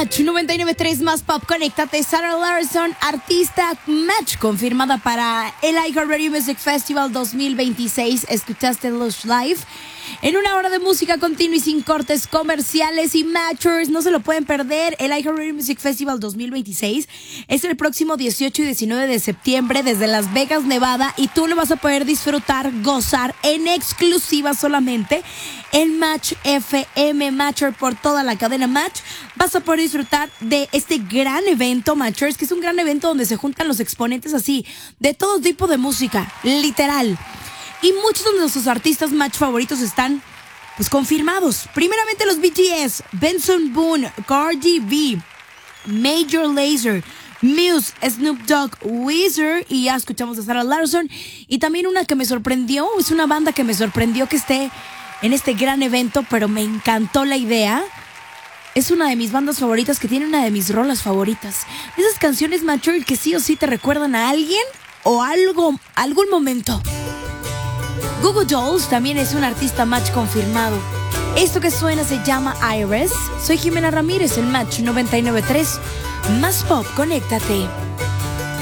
Match 99.3 más pop. Conéctate. Sarah Larson, artista Match, confirmada para el iHeartRadio Music Festival 2026. Escuchaste Lush Live. En una hora de música continua y sin cortes comerciales y matchers, no se lo pueden perder. El iHeartRadio Music Festival 2026 es el próximo 18 y 19 de septiembre desde Las Vegas, Nevada, y tú lo vas a poder disfrutar, gozar en exclusiva solamente en Match FM, Matcher por toda la cadena Match. Vas a poder disfrutar de este gran evento, Matchers, que es un gran evento donde se juntan los exponentes así de todo tipo de música, literal. Y muchos de nuestros artistas Match favoritos están pues confirmados. Primeramente los BTS, Benson Boone, Cardi B, Major Lazer, Muse, Snoop Dogg, Weezer, y ya escuchamos a Sarah Larson. Y también una que me sorprendió, es una banda que me sorprendió que esté en este gran evento, pero me encantó la idea. Es una de mis bandas favoritas que tiene una de mis rolas favoritas. Esas canciones Matcher que sí o sí te recuerdan a alguien o algo, algún momento. Goo Goo Dolls también es un artista Match confirmado. Esto que suena se llama Iris. Soy Jimena Ramírez en Match 99.3. Más pop, conéctate.